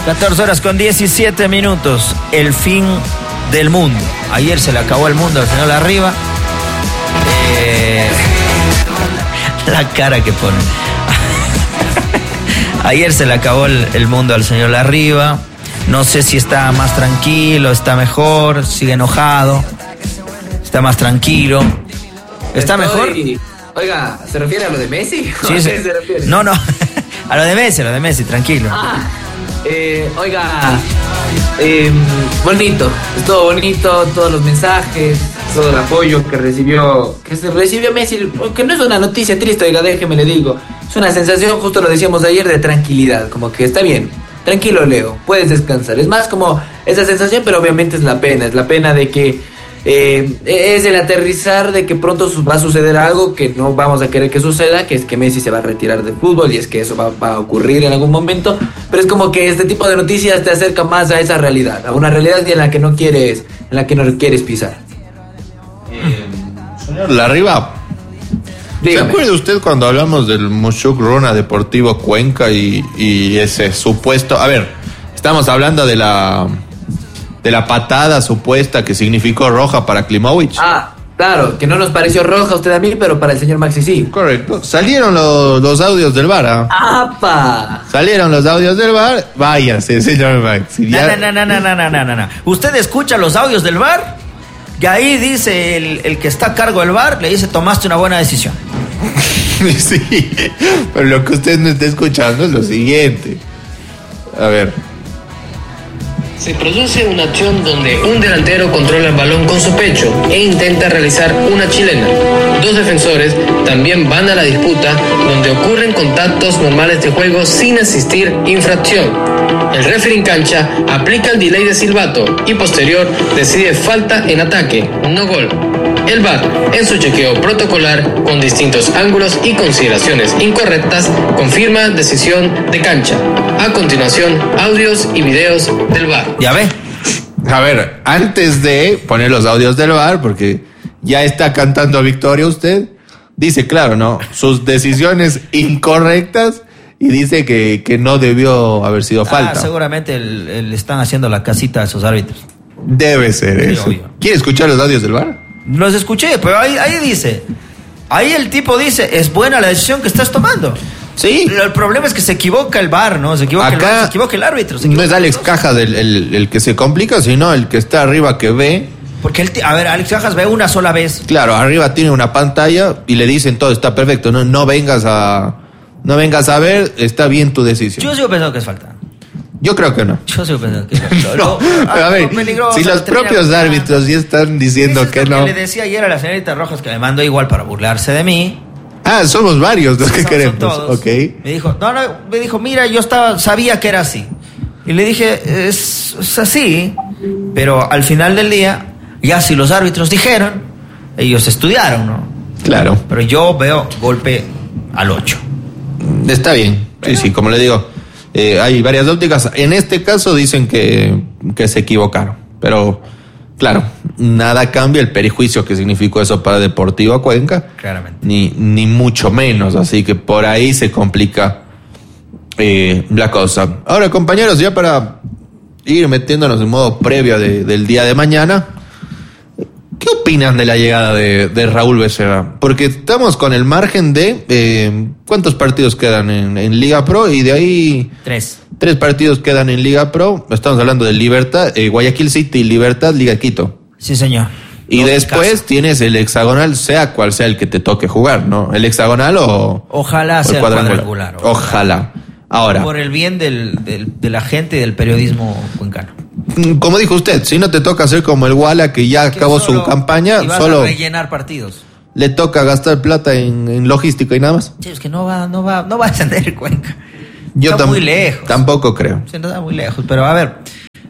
14:17. El fin del mundo. Ayer se le acabó el mundo al señor Larriva. La cara que pone. Ayer se le acabó el mundo al señor Larriva. No sé si está más tranquilo, está mejor, sigue enojado, está más tranquilo. ¿Está mejor? Oiga, ¿se refiere a lo de Messi? Sí, sí. ¿Se refiere? No, a lo de Messi, tranquilo. Oiga, bonito, estuvo bonito, todos los mensajes, todo el apoyo que se recibió Messi, que no es una noticia triste, oiga, déjeme le digo, es una sensación, justo lo decíamos ayer, de tranquilidad, como que está bien, tranquilo Leo, puedes descansar, es más como esa sensación, pero obviamente es la pena de que es el aterrizar de que pronto va a suceder algo que no vamos a querer que suceda, que es que Messi se va a retirar del fútbol y es que eso va a ocurrir en algún momento, pero es como que este tipo de noticias te acerca más a esa realidad, a una realidad en la que no quieres pisar. Señor Larriva, Dígame. ¿se acuerda usted cuando hablamos del Mushuk Runa Deportivo Cuenca y ese supuesto... A ver, estamos hablando de la patada supuesta que significó roja para Klimovic. Claro, que no nos pareció roja a usted a mí, pero para el señor Maxi sí. Correcto. Salieron los audios del VAR. ¡Apa! Salieron los audios del VAR. Váyase, señor Maxi. No. ¿Usted escucha los audios del VAR? Y ahí dice el que está a cargo del VAR, le dice, tomaste una buena decisión. Sí, pero lo que usted no está escuchando es lo siguiente. A ver. Se produce una acción donde un delantero controla el balón con su pecho e intenta realizar una chilena. Dos defensores también van a la disputa, donde ocurren contactos normales de juego sin existir infracción. El referee en cancha aplica el delay de silbato y posterior decide falta en ataque, no gol. El VAR, en su chequeo protocolar con distintos ángulos y consideraciones incorrectas, confirma decisión de cancha. A continuación, audios y videos del VAR. ¿Ya ve? A ver, antes de poner los audios del VAR, porque ya está cantando victoria usted, dice, claro, ¿no? Sus decisiones incorrectas y dice que no debió haber sido falta. Seguramente le están haciendo la casita a esos árbitros. Debe ser Sí, eso. obvio. ¿Quiere escuchar los audios del VAR? Los escuché, pero ahí dice, ahí el tipo dice, es buena la decisión que estás tomando. Sí. El problema es que se equivoca el VAR, ¿no? Se equivoca el VAR, se equivoca el árbitro. No es Alex Cajas el que se complica, sino el que está arriba que ve. Porque Alex Cajas ve una sola vez. Claro, arriba tiene una pantalla y le dicen todo está perfecto, no vengas a ver, está bien tu decisión. Yo sigo pensando que es falta. Yo creo que no. Yo sigo pensando que es falta. No, pero a ver, si los propios árbitros ya están diciendo que no. Le decía ayer a la señorita Rojas, que me mandó igual para burlarse de mí. Somos varios los que queremos. Todos. Ok. Me dijo, mira, yo sabía que era así. Y le dije, es así, pero al final del día, ya si los árbitros dijeron, ellos estudiaron, ¿no? Claro. Pero yo veo golpe al 8. Está bien. Sí, como le digo, hay varias ópticas. En este caso dicen que se equivocaron, pero claro, nada cambia el perjuicio que significó eso para Deportivo Cuenca. Claramente. Ni mucho menos, así que por ahí se complica la cosa. Ahora, compañeros, ya para ir metiéndonos en modo previo del día de mañana, ¿qué opinan de la llegada de Raúl Becerra? Porque estamos con el margen de ¿cuántos partidos quedan en Liga Pro? Y de ahí 3 partidos quedan en Liga Pro. Estamos hablando de Libertad, Guayaquil City, Libertad, Liga Quito. Sí, señor. Y después tienes el hexagonal, sea cual sea el que te toque jugar, ¿no? El hexagonal Ojalá sea el cuadrangular. Ojalá. Ahora, por el bien de la gente y del periodismo cuencano. Como dijo usted, si no te toca hacer como el Wala que ya acabó su campaña, y vas solo a rellenar partidos. Le toca gastar plata en logística y nada más. Sí, es que no va a ascender Cuenca. Yo está muy lejos. Tampoco creo. Sí, no está muy lejos, pero a ver,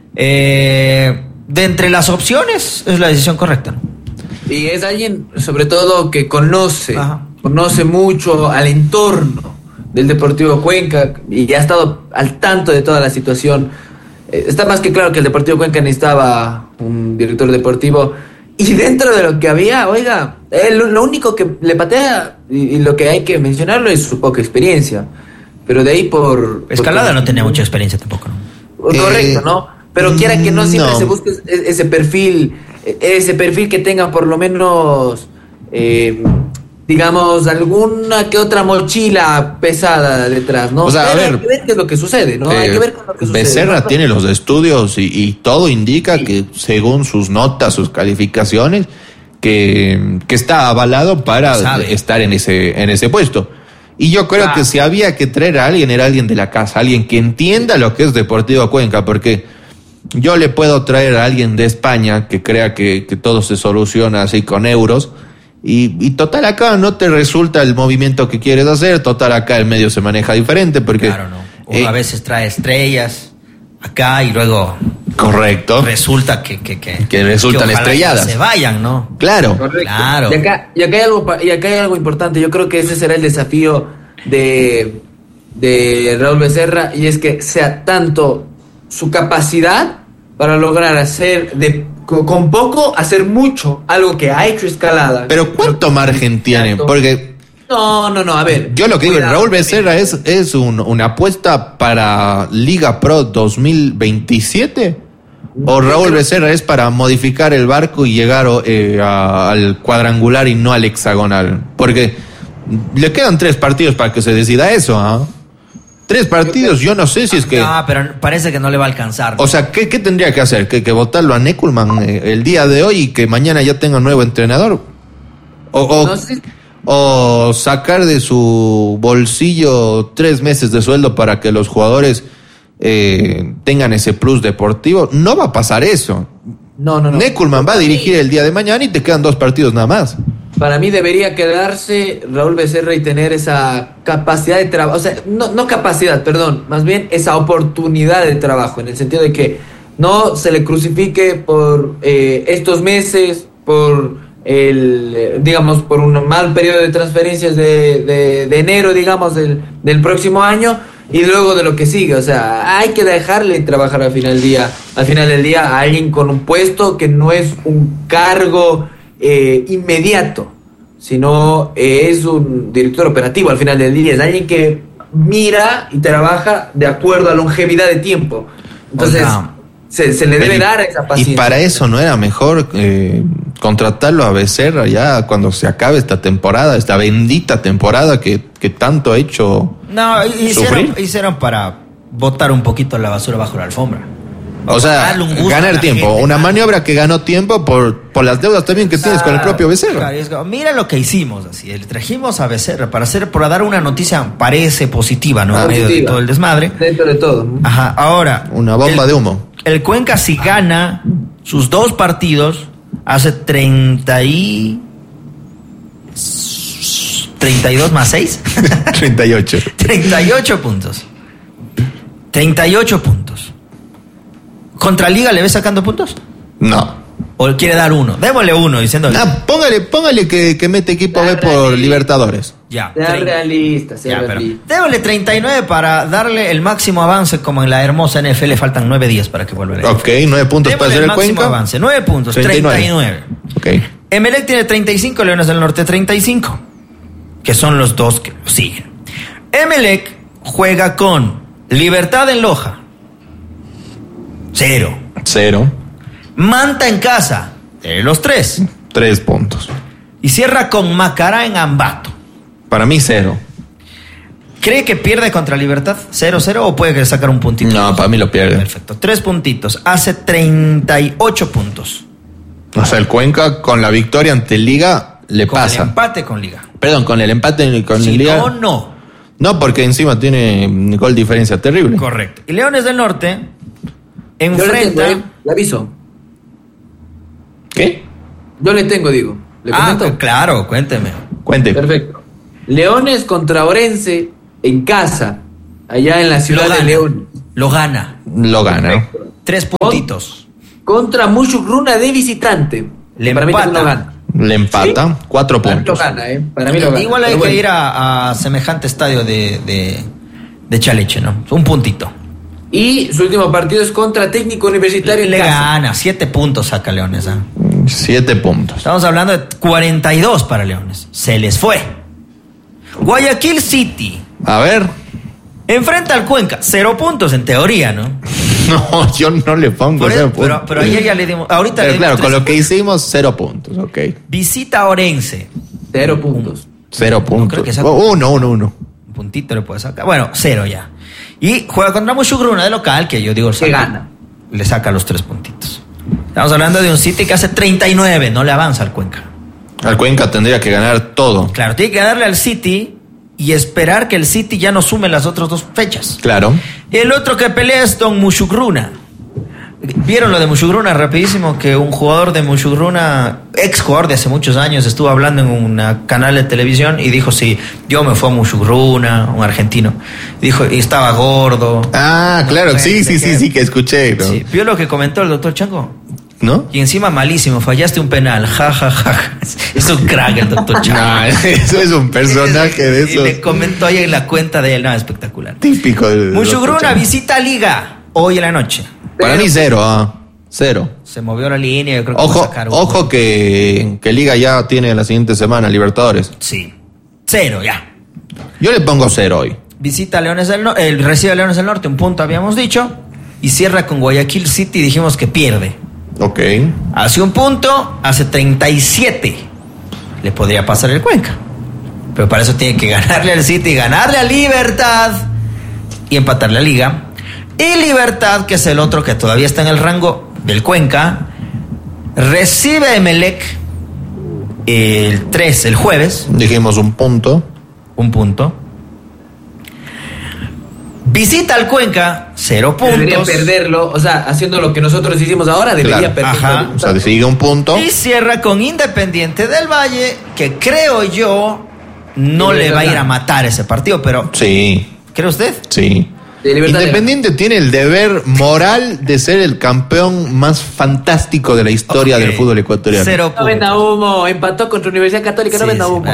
de entre las opciones es la decisión correcta, ¿no? Y es alguien, sobre todo, que conoce mucho al entorno del Deportivo Cuenca y ya ha estado al tanto de toda la situación. Está más que claro que el Deportivo Cuenca necesitaba un director deportivo, y dentro de lo que había, oiga, lo único que le patea y lo que hay que mencionarlo es su poca experiencia, pero de ahí Escalada no tenía mucha experiencia tampoco, ¿no? Correcto, ¿no? Pero quiera que no, siempre se busque ese perfil que tenga por lo menos, digamos, alguna que otra mochila pesada detrás, ¿no? O sea, hay que ver qué es lo que sucede, ¿no? Hay que ver qué es lo que sucede. Becerra tiene los estudios y todo indica que según sus notas, sus calificaciones, que está avalado para estar en ese puesto. Y yo creo que si había que traer a alguien, era alguien de la casa, alguien que entienda lo que es Deportivo Cuenca, porque yo le puedo traer a alguien de España que crea que todo se soluciona así con euros, y total acá no te resulta el movimiento que quieres hacer, total acá el medio se maneja diferente, porque... Claro, no. Uno a veces trae estrellas acá y luego... Correcto. Resulta que resultan estrelladas. Se vayan, ¿no? Claro. Correcto. Claro. Y acá hay algo importante. Yo creo que ese será el desafío de Raúl Becerra, y es que sea tanto su capacidad para lograr hacer con poco hacer mucho, algo que ha hecho Escalada. Pero ¿cuánto margen tiene? Porque no, a ver. yo lo que digo, Raúl Becerra es una apuesta para Liga Pro 2027, o Raúl Becerra es para modificar el barco y llegar al cuadrangular y no al hexagonal, porque le quedan 3 partidos para que se decida eso, ¿ah? 3 partidos, yo no sé si es que... No, pero parece que no le va a alcanzar, ¿no? O sea, ¿qué tendría que hacer? ¿Que votarlo a Neckelman el día de hoy y que mañana ya tenga un nuevo entrenador? No sé. O sacar de su bolsillo 3 meses de sueldo para que los jugadores tengan ese plus deportivo. No va a pasar eso. No. Neckelman va a dirigir el día de mañana y te quedan 2 partidos nada más. Para mí debería quedarse Raúl Becerra y tener esa capacidad de trabajo, o sea, no capacidad, perdón, más bien esa oportunidad de trabajo, en el sentido de que no se le crucifique por estos meses, por digamos, por un mal periodo de transferencias de enero, digamos, del próximo año, y luego de lo que sigue. O sea, hay que dejarle trabajar al final del día a alguien con un puesto que no es un cargo inmediato, sino es un director operativo al final del día, es alguien que mira y trabaja de acuerdo a longevidad de tiempo. Entonces se le debe dar esa paciencia. Y para eso no era mejor contratarlo a Becerra ya cuando se acabe esta temporada, esta bendita temporada que tanto ha hecho hicieron para botar un poquito la basura bajo la alfombra. O sea, ganar tiempo, una maniobra que ganó tiempo por las deudas también que tienes con el propio Becerra. Claro, mira lo que hicimos, así, le trajimos a Becerra para dar una noticia, parece positiva, ¿no? En medio de todo el desmadre. Dentro de todo. Ajá, ahora. Una bomba de humo. El Cuenca, si gana sus 2 partidos, hace 32 más 6. 38. 38 puntos. 38 puntos. ¿Contra Liga le ves sacando puntos? No. ¿O quiere dar 1? Démosle 1 diciendo... Póngale que mete equipo B por Libertadores. Ya. Sea realista. Démosle 39 para darle el máximo avance, como en la hermosa NFL faltan 9 días para que vuelva a la NFL. Ok, 9 puntos para hacer el Cuenca. Avance, 9 puntos, 39. Ok. Emelec tiene 35, Leones del Norte 35, que son los 2 que lo siguen. Emelec juega con Libertad en Loja, 0. Manta en casa, los 3. 3 puntos. Y cierra con Macará en Ambato. Para mí 0. ¿Cree que pierde contra Libertad 0-0 o puede sacar un puntito? No, para mí lo pierde. Perfecto, 3 puntitos, hace 38 puntos. O sea, el Cuenca con la victoria ante Liga le pasa. Con el empate con Liga. Perdón, con el empate con Liga. No. No, porque encima tiene gol diferencia terrible. Correcto. Y Leones del Norte enfrenta... Le aviso. ¿Qué? Yo le tengo, digo. ¿Le comento? Claro, cuénteme. Cuente. Perfecto. Leones contra Orense en casa, allá en la ciudad de León. Lo gana. 3 puntitos. Contra Mushugruna de visitante. Le empata. ¿Sí? 4 puntos. Para mí lo gana, Para mí lo gana. Igual hay que ir a semejante estadio de Chaleche, ¿no? Un puntito. Y su último partido es contra Técnico Universitario en Le casa. gana, 7 puntos saca Leones. 7 puntos. Estamos hablando de 42 para Leones. Se les fue. Guayaquil City. A ver. Enfrenta al Cuenca, 0 puntos en teoría, ¿no? No, yo no le pongo Por 0 eso, puntos. pero ayer ya le dimos. Ahorita Pero le dimos claro, 3 con lo que puntos. hicimos, 0 puntos, ok. Visita a Orense. 0 puntos. 0 puntos. creo que sea- 1. Un puntito le puede sacar. Bueno, 0 ya. Y juega contra Mushugruna de local, que yo digo... Que gana. Le saca los 3 puntitos. Estamos hablando de un City que hace 39, no le avanza al Cuenca. Al Cuenca tendría que ganar todo. Claro, tiene que darle al City y esperar que el City ya no sume las otras 2 fechas. Claro. El otro que pelea es Don Mushugruna. ¿Vieron lo de Mushugruna? Rapidísimo, que un jugador de Mushugruna, ex jugador de hace muchos años, estuvo hablando en un canal de televisión y dijo, sí, yo me fui a Mushugruna, un argentino. Dijo, y estaba gordo. Ah, claro, No, sí, que escuché, ¿no? Sí. ¿Vio lo que comentó el doctor Chango? ¿No? Y encima malísimo, fallaste un penal, ja, ja, ja. Es un crack el doctor Chango. No, eso es un personaje de Y esos le comentó ahí en la cuenta de él, no, espectacular. típico del Mushugruna visita Liga hoy en la noche. Para mí 0, 0. Se movió la línea, yo creo que va a Ojo, sacar un- ojo que Liga ya tiene la siguiente semana Libertadores. Sí. 0 ya. Yo le pongo 0 hoy. Visita a Leones del Norte, recibe a Leones del Norte, un punto habíamos dicho. Y cierra con Guayaquil City, dijimos que pierde. Ok. Hace un punto, hace 37. Le podría pasar el Cuenca. Pero para eso tiene que ganarle al City, ganarle a Libertad y empatarle a Liga. Y Libertad, que es el otro que todavía está en el rango del Cuenca, recibe a Emelec el 3, el jueves, Dijimos un punto. un punto. Visita al Cuenca, 0 puntos. Debería perderlo, o sea, haciendo lo que nosotros hicimos ahora, debería Claro. perderlo. Ajá. O sea, sigue un punto. Y cierra con Independiente del Valle, que creo yo no Sí, le va a ir verdad. a matar ese partido, pero Sí, ¿cree usted? sí. De Libertad Independiente tiene el deber moral de ser el campeón más fantástico de la historia Ok. del fútbol ecuatoriano. 0 No venda humo, empató contra Universidad Católica, no venda humo.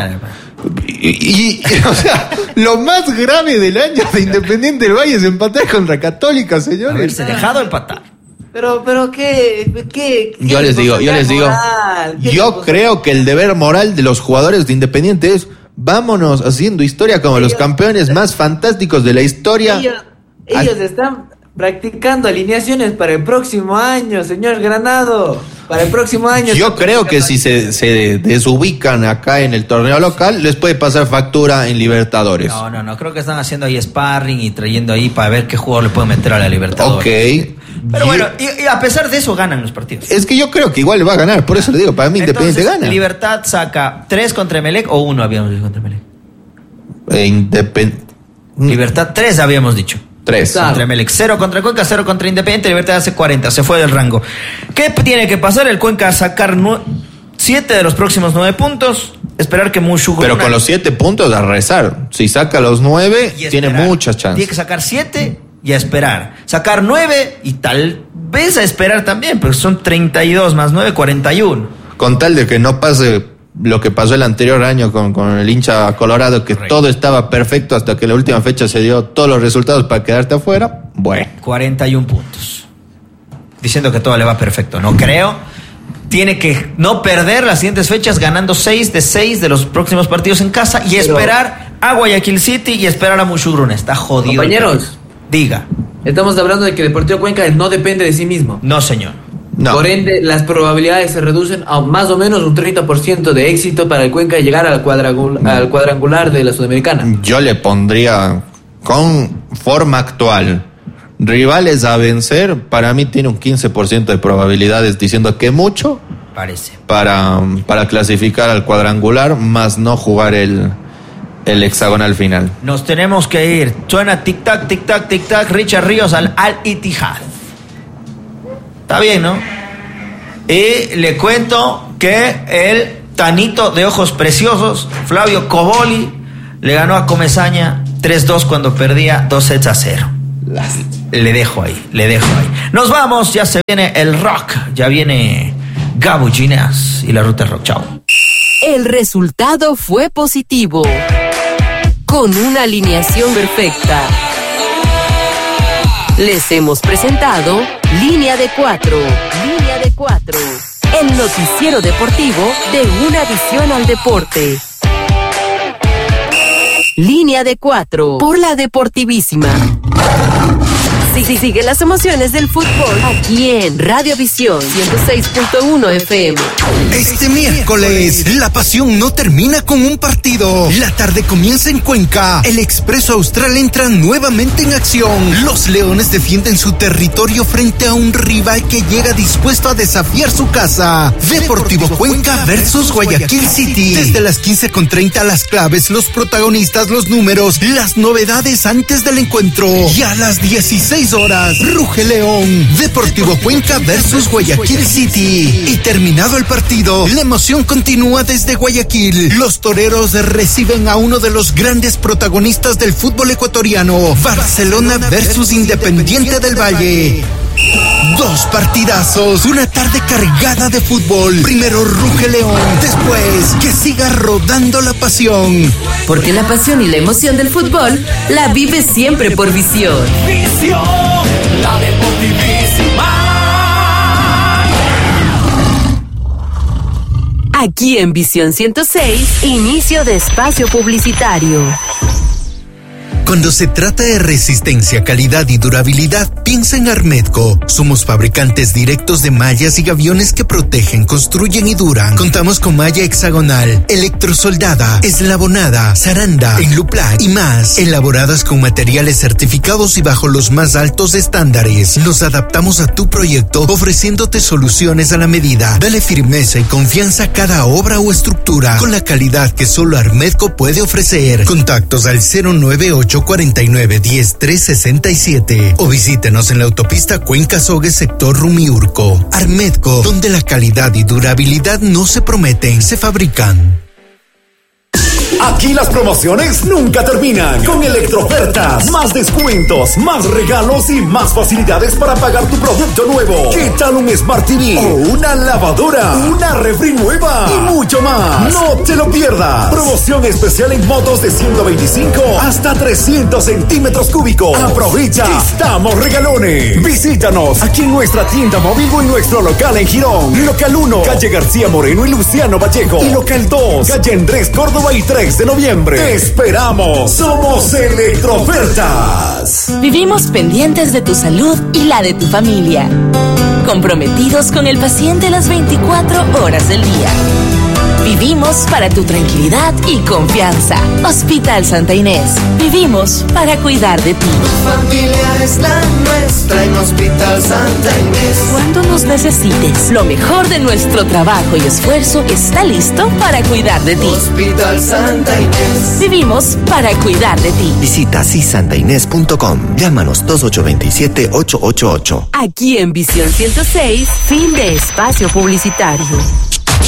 O sea, lo más grave del año de Independiente del Valle es empatar contra Católica, señores. Haberse dejado empatar. Pero ¿qué? Yo les digo, moral? ¿Qué yo responsabilidad? creo que el deber moral de los jugadores de Independiente es vámonos haciendo historia como los campeones más fantásticos de la historia. Ellos están practicando alineaciones para el próximo año, señor Granado. Para el próximo año. Yo creo que si se desubican acá en el torneo local, les puede pasar factura en Libertadores. No, creo que están haciendo ahí sparring y trayendo ahí para ver qué jugador le puede meter a la Libertadores. Ok. Pero bueno, y a pesar de eso ganan los partidos. Es que yo creo que igual le va a ganar, por eso le digo, para mí Independiente Entonces, gana. Libertad saca 3 contra Emelec o 1 habíamos dicho contra Emelec. Libertad 3 habíamos dicho. 3. Claro. Contra Emelec, 0 contra Cuenca, 0 contra Independiente, Libertad hace 40, se fue del rango. ¿Qué tiene que pasar? El Cuenca a sacar 7 de los próximos 9 puntos, esperar que Mushugruna... Pero con los 7 puntos a rezar. Si saca los 9, y tiene esperar. muchas chances. Tiene que sacar 7 y a esperar. Sacar 9 y tal vez a esperar también, pero son 32 más 9, 41. Con tal de que no pase lo que pasó el anterior año con el hincha colorado, que Correcto. todo estaba perfecto hasta que la última fecha se dio todos los resultados para quedarte afuera. Bueno. 41 puntos. Diciendo que todo le va perfecto. No creo. Tiene que no perder las siguientes fechas ganando 6 de los próximos partidos en casa y Pero- esperar a Guayaquil City y esperar a Mushugruna. Está jodido. Compañeros. Diga. Estamos hablando de que Deportivo Cuenca no depende de sí mismo. No, señor. No. Por ende, las probabilidades se reducen a más o menos un 30% de éxito para el Cuenca llegar al cuadrangular de la Sudamericana. Yo le pondría con forma actual. Rivales a vencer, para mí tiene un 15% de probabilidades, diciendo que mucho Parece. para clasificar al cuadrangular, más no jugar el hexagonal final. Nos tenemos que ir. Suena tic-tac, tic-tac, tic-tac. Richard Ríos al Al-Ittihad. Está bien, ¿no? Y le cuento que el tanito de ojos preciosos, Flavio Coboli, le ganó a Comesaña 3-2 cuando perdía 2-0. Le dejo ahí. Nos vamos, ya se viene el rock. Ya viene Gabo Gineas y la Ruta Rock. Chao. El resultado fue positivo, con una alineación perfecta. Les hemos presentado Línea de 4. Línea de 4. El noticiero deportivo de Una Visión al Deporte. Línea de 4 por la Deportivísima. Sí, sigue las emociones del fútbol aquí en Radiovisión 106.1 FM. Este miércoles, la pasión no termina con un partido. La tarde comienza en Cuenca. El Expreso Austral entra nuevamente en acción. Los Leones defienden su territorio frente a un rival que llega dispuesto a desafiar su casa. Deportivo Cuenca versus Guayaquil City. Desde las 15:30 las claves, los protagonistas, los números, las novedades antes del encuentro. Y a las 16 horas, ruge León. Deportivo Cuenca versus Guayaquil City. Y terminado el partido, la emoción continúa desde Guayaquil. Los toreros reciben a uno de los grandes protagonistas del fútbol ecuatoriano. Barcelona versus Independiente del Valle. Dos partidazos, una tarde cargada de fútbol. Primero ruge León, después que siga rodando la pasión. Porque la pasión y la emoción del fútbol la vive siempre por Visión. Visión, la Deportivísima. Aquí en Visión 106, inicio de espacio publicitario. Cuando se trata de resistencia, calidad y durabilidad, piensa en Armedco. Somos fabricantes directos de mallas y gaviones que protegen, construyen y duran. Contamos con malla hexagonal, electrosoldada, eslabonada, zaranda, enluplac y más, elaboradas con materiales certificados y bajo los más altos estándares. Nos adaptamos a tu proyecto, ofreciéndote soluciones a la medida. Dale firmeza y confianza a cada obra o estructura, con la calidad que solo Armedco puede ofrecer. Contactos al 098-49-10367 o visítenos en la autopista Cuenca-Sogue, sector Rumiurco. Armedco, donde la calidad y durabilidad no se prometen, se fabrican. Aquí las promociones nunca terminan. Con Electrofertas, más descuentos, más regalos y más facilidades para pagar tu producto nuevo. ¿Qué tal un Smart TV o una lavadora, una refri nueva y mucho más? No te lo pierdas. Promoción especial en motos de 125 hasta 300 centímetros cúbicos. Aprovecha, estamos regalones. Visítanos aquí en nuestra tienda móvil o en nuestro local en Girón. Local 1, calle García Moreno y Luciano Vallejo. Y local 2, calle Andrés Córdoba y 3 de noviembre. ¡Te esperamos! ¡Somos Electrofertas! Vivimos pendientes de tu salud y la de tu familia. Comprometidos con el paciente las 24 horas del día. Vivimos para tu tranquilidad y confianza. Hospital Santa Inés. Vivimos para cuidar de ti. Tu familia es la nuestra en Hospital Santa Inés. Cuando nos necesites, lo mejor de nuestro trabajo y esfuerzo está listo para cuidar de ti. Hospital Santa Inés. Vivimos para cuidar de ti. Visita sisantainés.com. Llámanos 2827-888. Aquí en Visión 106, fin de espacio publicitario.